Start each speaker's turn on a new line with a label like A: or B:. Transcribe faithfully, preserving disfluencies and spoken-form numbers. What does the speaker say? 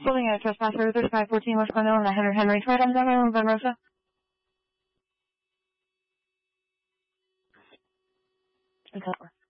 A: Holding a trespasser, thirty-five fourteen West Glendale, and Henry Henry. Right on Denver, Van Rosa. It's over.